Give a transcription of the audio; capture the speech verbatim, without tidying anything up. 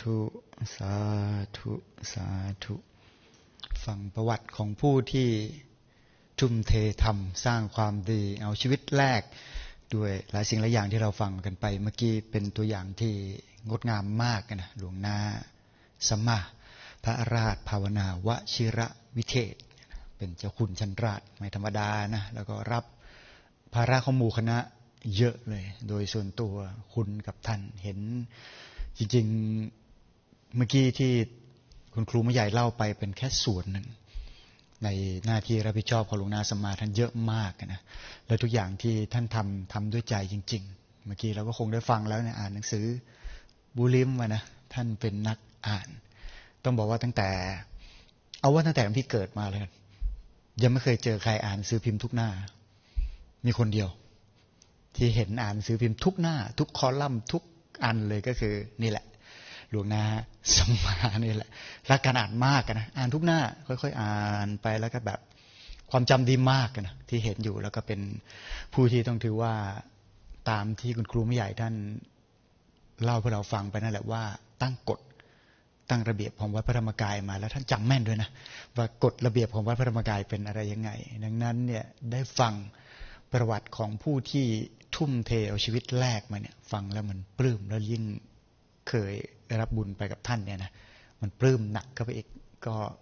ธุสาธุสาธุฟังประวัติของผู้ที่ทุ่มเททำสร้างความดีเอาชีวิตแลกด้วยหลายสิ่งหลายอย่างที่เราฟังกันไปเมื่อกี้เป็นตัวอย่างที่งดงามมากนะหลวงนาสัมมาพระราชภาวนาวชิระวิเทศเป็นเจ้าคุณชั้นราชไม่ธรรมดานะแล้วก็รับภาระของหมู่คณะเยอะเลยโดยส่วนตัวคุณกับท่านเห็นจริงๆเมื่อกี้ที่คุณครูผู้ใหญ่เล่าไปเป็นแค่ส่วนหนึ่งในหน้าที่รับผิดชอบของหลวงนาสัมมาท่านเยอะมากนะและทุกอย่างที่ท่านทำทำด้วยใจจริงๆเมื่อกี้เราก็คงได้ฟังแล้วเนี่ยอ่านหนังสือบูลิมมานะท่านเป็นนักอ่านต้องบอกว่าตั้งแต่เอาว่าตั้งแต่ที่เกิดมาเลยยังไม่เคยเจอใครอ่านหนังสือพิมพ์ทุกหน้ามีคนเดียวที่เห็นอ่านหนังสือพิมพ์ทุกหน้าทุกคอลัมน์ทุกอันเลยก็คือนี่แหละหลวงนาสัมมานี่แหละรักการอ่านมากนะอ่านทุกหน้าค่อยๆอ่านไปแล้วก็แบบความจำดีมากนะที่เห็นอยู่แล้วก็เป็นผู้ที่ต้องถือว่าตามที่คุณครูผู้ใหญ่ท่านเล่าให้เราฟังไปนั่นแหละว่าตั้งกฎตั้งระเบียบของวัดพระธรรมกายมาแล้วท่านจำแม่นด้วยนะว่ากฎระเบียบของวัดพระธรรมกายเป็นอะไรยังไงดังนั้นเนี่ยได้ฟังประวัติของผู้ที่ทุ่มเทเอาชีวิตแลกมาเนี่ยฟังแล้วมันปลื้มแล้วยิ่งเคยได้รับบุญไปกับท่านเนี่ยนะมันปลื้มหนักเข้าไปอีกก็